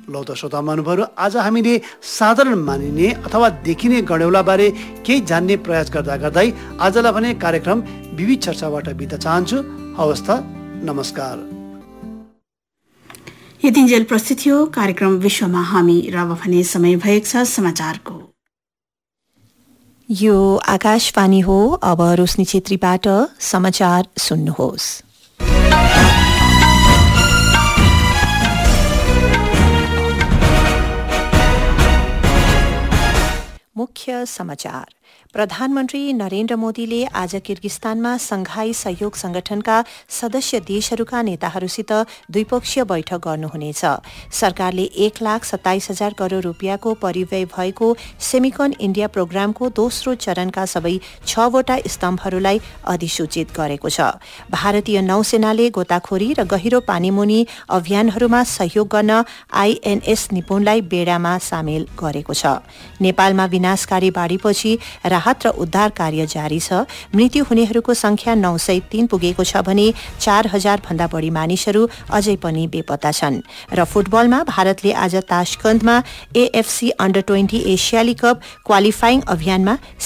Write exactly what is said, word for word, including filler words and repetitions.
लौ त श्रोता महानुभावहरू, आज हामीले साधारण मानिने अथवा देखिने गण्यौलाबारे केही जान्ने प्रयास गर्दा गर्दै आजलाई भने कार्यक्रम विविध चर्चाबाट बित्न चाहन्छु। हवस् त, नमस्कार। यतिन्जेल प्रस्तुत थियो कार्यक्रम विश्वमा हामी र अब भने समय भएको छ समाचारको। यो आकाशवाणी हो। अब रोशनी छेत्रीबाट समाचार सुन्नुहोस्। मुख्य समाचार। प्रधानमन्त्री नरेन्द्र मोदीले आज किर्गिस्तानमा संघाई सहयोग संगठनका सदस्य देशहरूका नेताहरूसित द्विपक्षीय बैठक गर्नुहुनेछ। सरकारले एक लाख सत्ताइस हजार करोड़ रूपियाँको परिव्यय भएको सेमिकन इण्डिया प्रोग्रामको दोस्रो चरणका सबै छवटा स्तम्भहरूलाई अधिसूचित गरेको छ। भारतीय नौसेनाले गोताखोरी र गहिरो पानीमुनि अभियानहरूमा सहयोग गर्न आईएनएस निपुणलाई बेडामा सामेल गरेको छ। नेपालमा विनाशकारी बाढीपछि राहत र उद्धार कार्य जारी छ। मृत्यु हुनेहरूको संख्या नौ सय तीन पुगेको छ भने चार हजार भन्दा बढी मानिसहरू अझै पनि बेपत्ता छन्। र फुटबलमा भारतले आज ताशकन्दमा एएफसी अन्डर ट्वेन्टी एसियाली कप क्वालिफाइङ अभियानमा